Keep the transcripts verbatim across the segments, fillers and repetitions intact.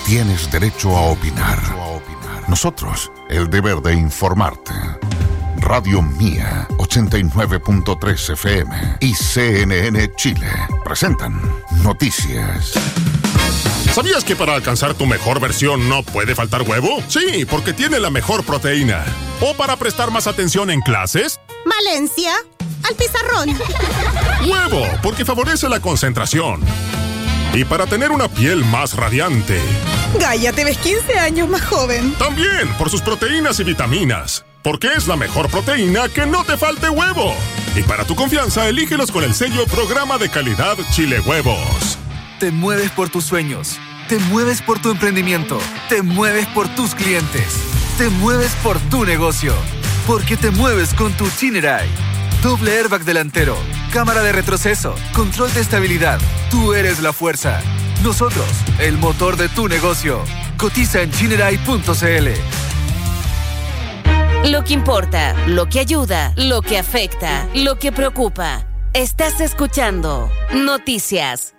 tienes derecho a opinar. Nosotros, el deber de informarte. Radio Mía, ochenta y nueve punto tres F M y C N N Chile presentan Noticias. ¿Sabías que para alcanzar tu mejor versión no puede faltar huevo? Sí, porque tiene la mejor proteína. ¿O para prestar más atención en clases? Valencia, al pizarrón. Huevo, porque favorece la concentración. Y para tener una piel más radiante. Gaia, te ves quince años más joven. También por sus proteínas y vitaminas. Porque es la mejor proteína que no te falte huevo. Y para tu confianza, elígelos con el sello Programa de Calidad Chile Huevos. Te mueves por tus sueños. Te mueves por tu emprendimiento. Te mueves por tus clientes. Te mueves por tu negocio. Porque te mueves con tu Chinerai. Doble airbag delantero, cámara de retroceso, control de estabilidad. Tú eres la fuerza. Nosotros, el motor de tu negocio. Cotiza en chinerai punto c l. Lo que importa, lo que ayuda, lo que afecta, lo que preocupa. Estás escuchando Noticias.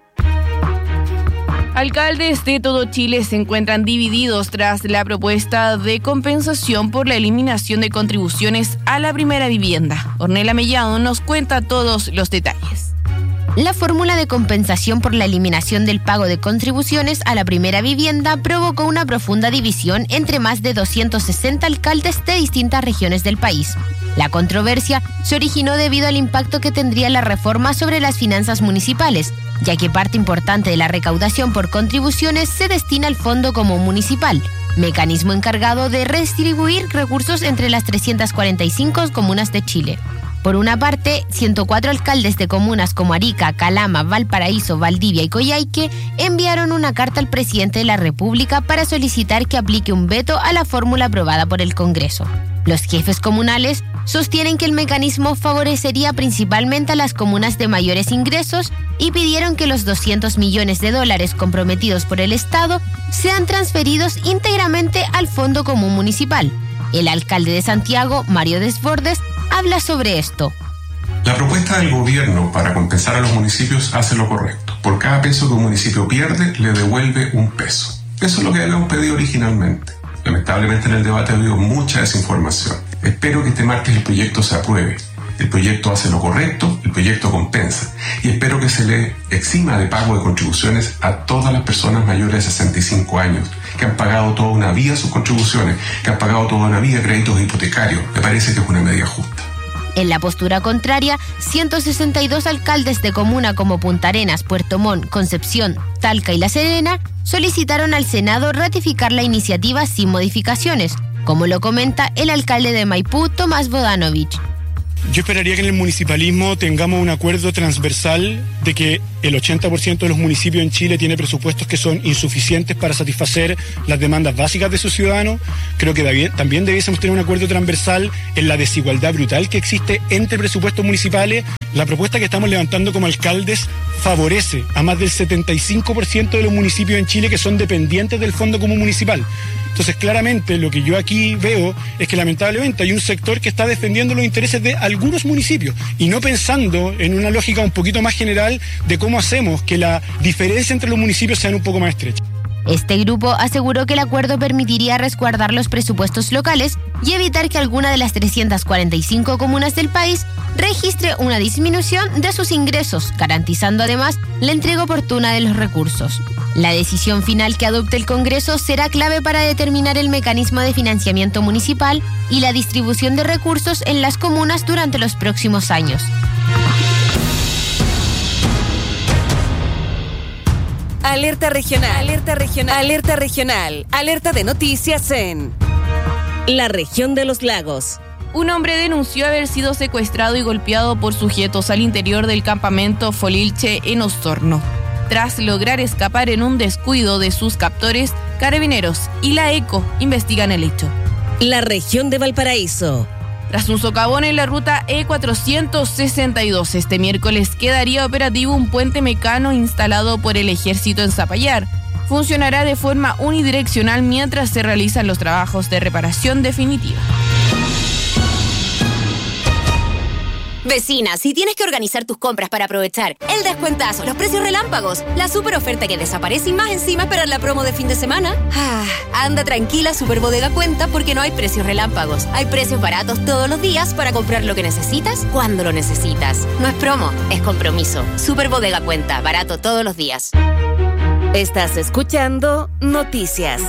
Alcaldes de todo Chile se encuentran divididos tras la propuesta de compensación por la eliminación de contribuciones a la primera vivienda. Ornella Mellado nos cuenta todos los detalles. La fórmula de compensación por la eliminación del pago de contribuciones a la primera vivienda provocó una profunda división entre más de doscientos sesenta alcaldes de distintas regiones del país. La controversia se originó debido al impacto que tendría la reforma sobre las finanzas municipales, ya que parte importante de la recaudación por contribuciones se destina al Fondo Común Municipal, mecanismo encargado de redistribuir recursos entre las trescientas cuarenta y cinco comunas de Chile. Por una parte, ciento cuatro alcaldes de comunas como Arica, Calama, Valparaíso, Valdivia y Coyhaique enviaron una carta al presidente de la República para solicitar que aplique un veto a la fórmula aprobada por el Congreso. Los jefes comunales sostienen que el mecanismo favorecería principalmente a las comunas de mayores ingresos y pidieron que los doscientos millones de dólares comprometidos por el Estado sean transferidos íntegramente al Fondo Común Municipal. El alcalde de Santiago, Mario Desbordes, habla sobre esto. La propuesta del gobierno para compensar a los municipios hace lo correcto. Por cada peso que un municipio pierde, le devuelve un peso. Eso es lo que habíamos pedido originalmente. Lamentablemente en el debate ha habido mucha desinformación. Espero que este martes el proyecto se apruebe. El proyecto hace lo correcto, el proyecto compensa. Y espero que se le exima de pago de contribuciones a todas las personas mayores de sesenta y cinco años, que han pagado toda una vida sus contribuciones, que han pagado toda una vida créditos hipotecarios. Me parece que es una medida justa. En la postura contraria, ciento sesenta y dos alcaldes de comuna como Punta Arenas, Puerto Montt, Concepción, Talca y La Serena solicitaron al Senado ratificar la iniciativa sin modificaciones, como lo comenta el alcalde de Maipú, Tomás Bodanovich. Yo esperaría que en el municipalismo tengamos un acuerdo transversal de que el ochenta por ciento de los municipios en Chile tiene presupuestos que son insuficientes para satisfacer las demandas básicas de sus ciudadanos. Creo que también debiésemos tener un acuerdo transversal en la desigualdad brutal que existe entre presupuestos municipales. La propuesta que estamos levantando como alcaldes favorece a más del setenta y cinco por ciento de los municipios en Chile que son dependientes del Fondo Común Municipal. Entonces, claramente, lo que yo aquí veo es que lamentablemente hay un sector que está defendiendo los intereses de algunos municipios y no pensando en una lógica un poquito más general de cómo hacemos que la diferencia entre los municipios sea un poco más estrecha. Este grupo aseguró que el acuerdo permitiría resguardar los presupuestos locales y evitar que alguna de las trescientas cuarenta y cinco comunas del país registre una disminución de sus ingresos, garantizando además la entrega oportuna de los recursos. La decisión final que adopte el Congreso será clave para determinar el mecanismo de financiamiento municipal y la distribución de recursos en las comunas durante los próximos años. Alerta regional, alerta regional, alerta regional, alerta de noticias en la región de los lagos. Un hombre denunció haber sido secuestrado y golpeado por sujetos al interior del campamento Folilche en Osorno. Tras lograr escapar en un descuido de sus captores, Carabineros y la ECO investigan el hecho. La región de Valparaíso. Tras un socavón en la ruta E cuatrocientos sesenta y dos, este miércoles quedaría operativo un puente mecano instalado por el Ejército en Zapallar. Funcionará de forma unidireccional mientras se realizan los trabajos de reparación definitiva. Vecina, si tienes que organizar tus compras para aprovechar el descuentazo, los precios relámpagos, la super oferta que desaparece y más encima esperar la promo de fin de semana, ah, anda tranquila, Super Bodega Cuenta, porque no hay precios relámpagos. Hay precios baratos todos los días para comprar lo que necesitas cuando lo necesitas. No es promo, es compromiso. Super Bodega Cuenta, barato todos los días. Estás escuchando Noticias.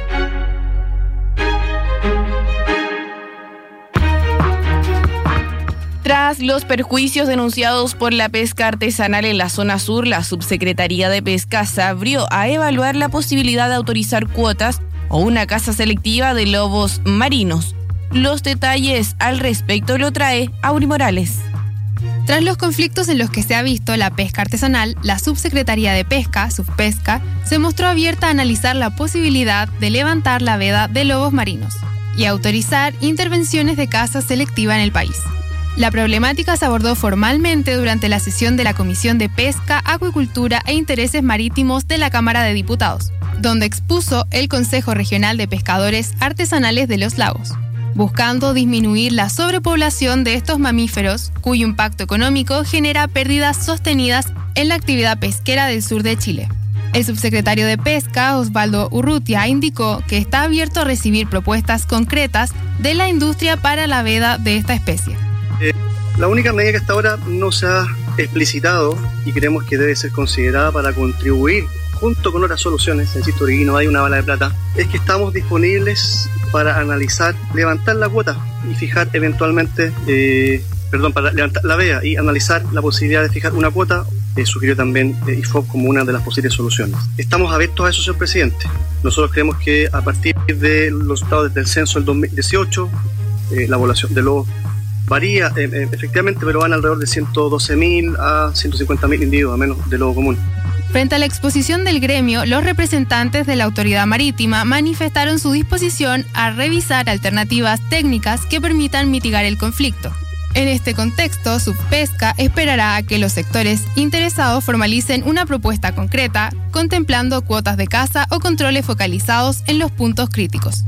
Tras los perjuicios denunciados por la pesca artesanal en la zona sur, la Subsecretaría de Pesca se abrió a evaluar la posibilidad de autorizar cuotas o una caza selectiva de lobos marinos. Los detalles al respecto lo trae Auri Morales. Tras los conflictos en los que se ha visto la pesca artesanal, la Subsecretaría de Pesca, Subpesca, se mostró abierta a analizar la posibilidad de levantar la veda de lobos marinos y autorizar intervenciones de caza selectiva en el país. La problemática se abordó formalmente durante la sesión de la Comisión de Pesca, Acuicultura e Intereses Marítimos de la Cámara de Diputados, donde expuso el Consejo Regional de Pescadores Artesanales de los Lagos, buscando disminuir la sobrepoblación de estos mamíferos, cuyo impacto económico genera pérdidas sostenidas en la actividad pesquera del sur de Chile. El subsecretario de Pesca, Osvaldo Urrutia, indicó que está abierto a recibir propuestas concretas de la industria para la veda de esta especie. Eh, la única medida que hasta ahora no se ha explicitado y creemos que debe ser considerada para contribuir junto con otras soluciones, insisto, aquí no hay una bala de plata, es que estamos disponibles para analizar, levantar la cuota y fijar eventualmente, eh, perdón, para levantar la veda y analizar la posibilidad de fijar una cuota, eh, sugirió también eh, I F O P como una de las posibles soluciones. Estamos abiertos a eso, señor presidente. Nosotros creemos que a partir de los resultados del censo del dos mil dieciocho, eh, la población de lobos varía eh, eh, efectivamente, pero van alrededor de ciento doce mil a ciento cincuenta mil individuos, a menos de lobo común. Frente a la exposición del gremio, los representantes de la autoridad marítima manifestaron su disposición a revisar alternativas técnicas que permitan mitigar el conflicto. En este contexto, Subpesca esperará a que los sectores interesados formalicen una propuesta concreta, contemplando cuotas de caza o controles focalizados en los puntos críticos.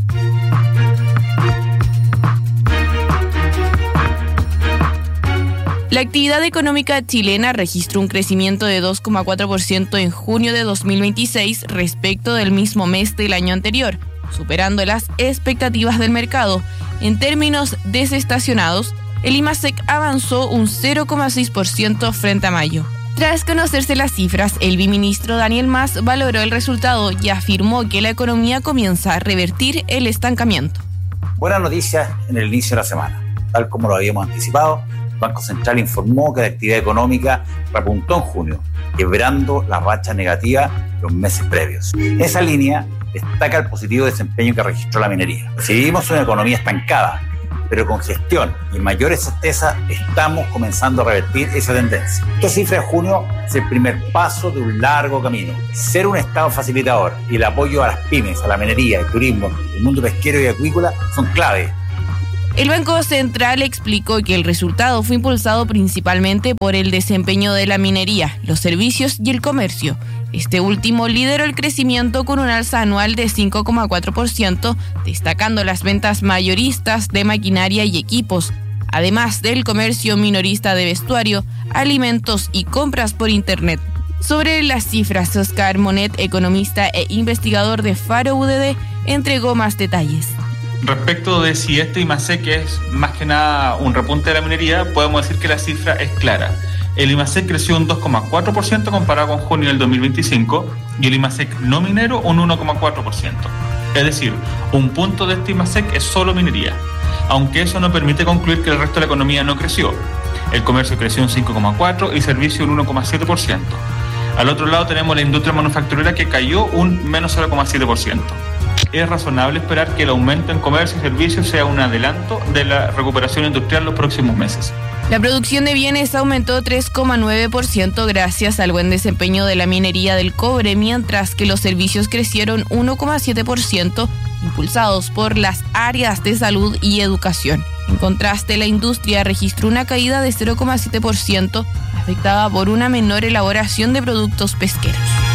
La actividad económica chilena registró un crecimiento de dos coma cuatro por ciento en junio de dos mil veintiséis respecto del mismo mes del año anterior, superando las expectativas del mercado. En términos desestacionados, el IMASEC avanzó un cero coma seis por ciento frente a mayo. Tras conocerse las cifras, el viceministro Daniel Mas valoró el resultado y afirmó que la economía comienza a revertir el estancamiento. Buenas noticias en el inicio de la semana. Tal como lo habíamos anticipado, el Banco Central informó que la actividad económica repuntó en junio, quebrando la racha negativa de los meses previos. En esa línea destaca el positivo desempeño que registró la minería. Si vivimos una economía estancada, pero con gestión y mayor certeza, estamos comenzando a revertir esa tendencia. Esta cifra de junio es el primer paso de un largo camino. Ser un Estado facilitador y el apoyo a las pymes, a la minería, el turismo, el mundo pesquero y acuícola son clave. El Banco Central explicó que el resultado fue impulsado principalmente por el desempeño de la minería, los servicios y el comercio. Este último lideró el crecimiento con un alza anual de cinco coma cuatro por ciento, destacando las ventas mayoristas de maquinaria y equipos, además del comercio minorista de vestuario, alimentos y compras por Internet. Sobre las cifras, Oscar Monet, economista e investigador de Faro U D D, entregó más detalles. Respecto de si este IMASEC es más que nada un repunte de la minería, podemos decir que la cifra es clara. El IMASEC creció un dos coma cuatro por ciento comparado con junio del dos mil veinticinco y el IMASEC no minero un uno coma cuatro por ciento. Es decir, un punto de este IMASEC es solo minería, aunque eso no permite concluir que el resto de la economía no creció. El comercio creció un cinco coma cuatro por ciento y servicio un uno coma siete por ciento. Al otro lado tenemos la industria manufacturera que cayó un menos cero coma siete por ciento. Es razonable esperar que el aumento en comercio y servicios sea un adelanto de la recuperación industrial en los próximos meses. La producción de bienes aumentó tres coma nueve por ciento gracias al buen desempeño de la minería del cobre, mientras que los servicios crecieron uno coma siete por ciento, impulsados por las áreas de salud y educación. En contraste, la industria registró una caída de cero coma siete por ciento, afectada por una menor elaboración de productos pesqueros.